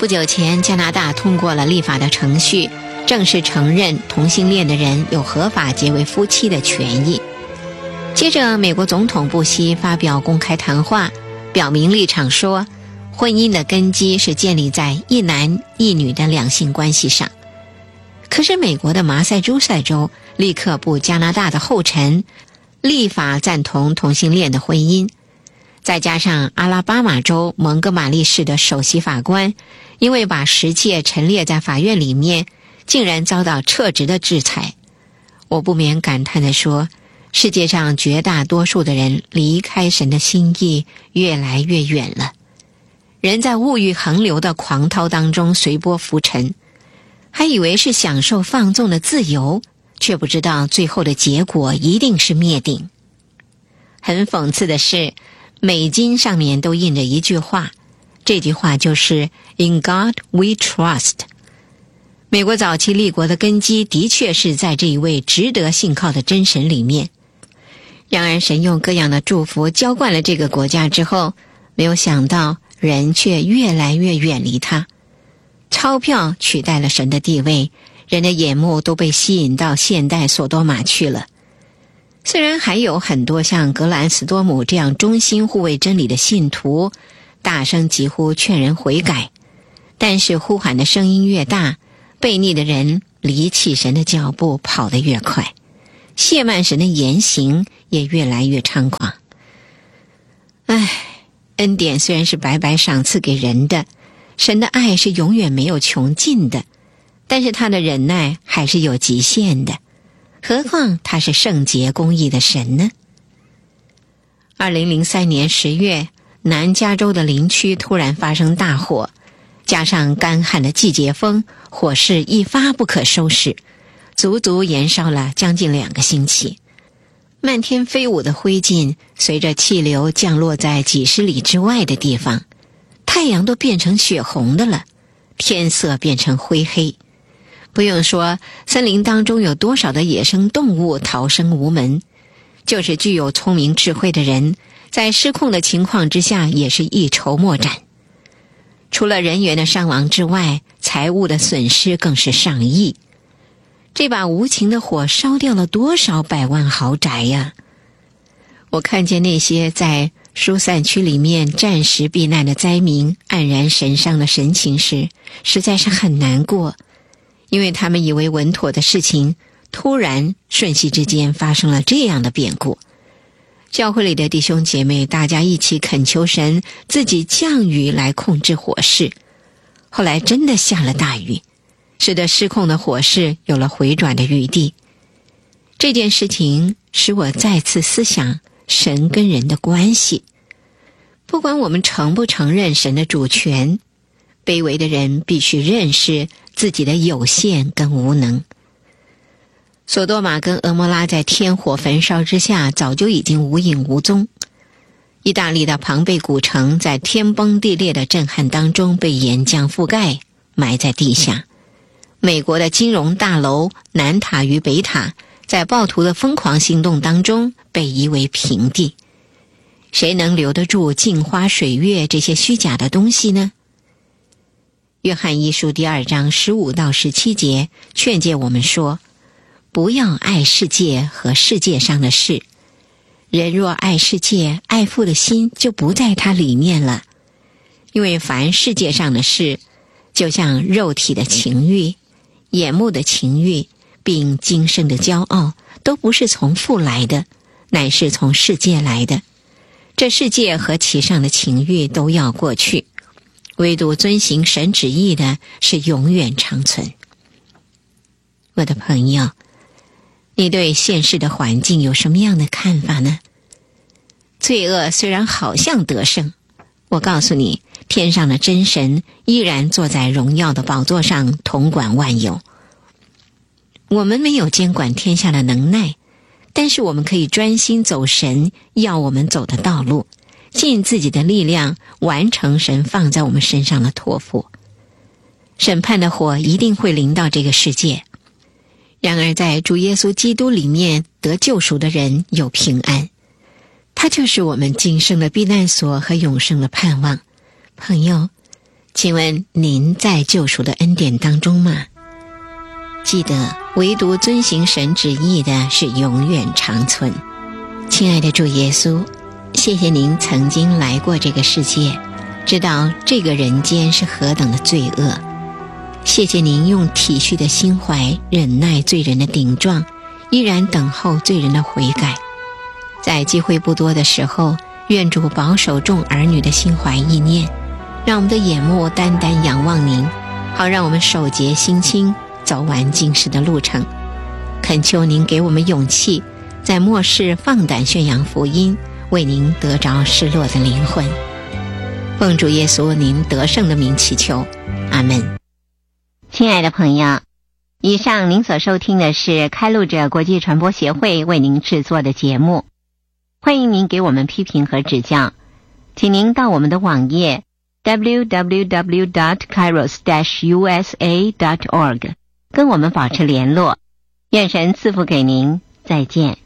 不久前，加拿大通过了立法的程序，正式承认同性恋的人有合法结为夫妻的权益。接着，美国总统布希发表公开谈话，表明立场说，婚姻的根基是建立在一男一女的两性关系上。可是美国的马萨诸塞州立刻步加拿大的后尘，立法赞同同性恋的婚姻。再加上阿拉巴马州蒙哥马利市的首席法官因为把石戒陈列在法院里面，竟然遭到撤职的制裁。我不免感叹地说，世界上绝大多数的人离开神的心意越来越远了。人在物欲横流的狂涛当中随波浮沉，还以为是享受放纵的自由，却不知道最后的结果一定是灭顶。很讽刺的是，美金上面都印着一句话，这句话就是 In God we trust。 美国早期立国的根基的确是在这一位值得信靠的真神里面。然而神用各样的祝福浇灌了这个国家之后，没有想到人却越来越远离他。钞票取代了神的地位，人的眼目都被吸引到现代索多玛去了。虽然还有很多像格兰斯多姆这样忠心护卫真理的信徒，大声疾呼劝人悔改，但是呼喊的声音越大，悖逆的人离弃神的脚步跑得越快，亵慢神的言行也越来越猖狂。恩典虽然是白白赏赐给人的，神的爱是永远没有穷尽的，但是他的忍耐还是有极限的，何况他是圣洁公义的神呢？2003年10月，南加州的林区突然发生大火，加上干旱的季节风，火势一发不可收拾，足足延烧了将近2个星期。漫天飞舞的灰烬随着气流降落在几十里之外的地方，太阳都变成血红的了，天色变成灰黑。不用说森林当中有多少的野生动物逃生无门，就是具有聪明智慧的人，在失控的情况之下也是一筹莫展。除了人员的伤亡之外，财物的损失更是上亿。这把无情的火烧掉了多少百万豪宅呀！我看见那些在疏散区里面暂时避难的灾民黯然神伤的神情时，实在是很难过，因为他们以为稳妥的事情，突然瞬息之间发生了这样的变故。教会里的弟兄姐妹大家一起恳求神自己降雨来控制火势，后来真的下了大雨，使得失控的火势有了回转的余地。这件事情使我再次思想神跟人的关系。不管我们承不承认神的主权，卑微的人必须认识自己的有限跟无能。索多玛跟俄摩拉在天火焚烧之下早就已经无影无踪。意大利的庞贝古城在天崩地裂的震撼当中被岩浆覆盖，埋在地下。美国的金融大楼南塔与北塔在暴徒的疯狂行动当中被夷为平地。谁能留得住镜花水月这些虚假的东西呢？约翰一书第2章15到17节劝诫我们说，不要爱世界和世界上的事，人若爱世界，爱父的心就不在它里面了。因为凡世界上的事，就像肉体的情欲、眼目的情欲，并今生的骄傲，都不是从父来的，乃是从世界来的。这世界和其上的情欲都要过去，唯独遵行神旨意的是永远长存。我的朋友，你对现实的环境有什么样的看法呢？罪恶虽然好像得胜，我告诉你，天上的真神依然坐在荣耀的宝座上，统管万有。我们没有监管天下的能耐，但是我们可以专心走神要我们走的道路，尽自己的力量完成神放在我们身上的托付。审判的火一定会临到这个世界，然而在主耶稣基督里面得救赎的人有平安，他就是我们今生的避难所和永生的盼望。朋友， 请问您在救赎的恩典当中吗？记得唯独遵行神旨意的是永远长存。亲爱的主耶稣，谢谢您曾经来过这个世界，知道这个人间是何等的罪恶。谢谢您用体恤的心怀忍耐罪人的顶撞，依然等候罪人的悔改。在机会不多的时候，愿主保守众儿女的心怀意念，让我们的眼目单单仰望您，好让我们手洁心清，走完今世的路程。恳求您给我们勇气，在末世放胆宣扬福音，为您得着失落的灵魂。奉主耶稣您得胜的名祈求，阿们。亲爱的朋友，以上您所收听的是开路者国际传播协会为您制作的节目。欢迎您给我们批评和指教，请您到我们的网页 www.kairos-usa.org 跟我们保持联络。愿神赐福给您，再见。